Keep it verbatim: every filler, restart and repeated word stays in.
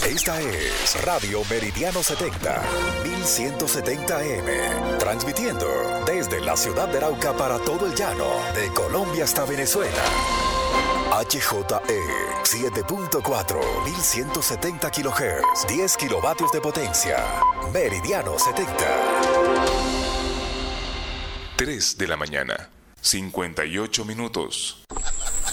Esta es Radio Meridiano setenta, mil ciento setenta A M, transmitiendo desde la ciudad de Arauca para todo el llano, de Colombia hasta Venezuela. H J E siete punto cuatro, mil ciento setenta kilohertz, diez kilovatios de potencia. Meridiano setenta. tres de la mañana, cincuenta y ocho minutos.